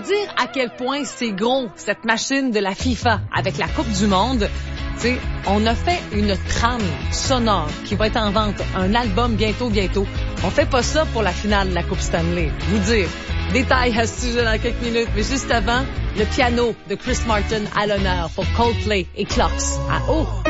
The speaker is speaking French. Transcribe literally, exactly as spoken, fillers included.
dire à quel point c'est gros, cette machine de la FIFA avec la Coupe du Monde, t'sais, on a fait une trame sonore qui va être en vente, un album bientôt, bientôt. On fait pas ça pour la finale de la Coupe Stanley. Vous dire. Détails à ce sujet dans quelques minutes, mais juste avant, le piano de Chris Martin à l'honneur pour Coldplay et Clocks à haut.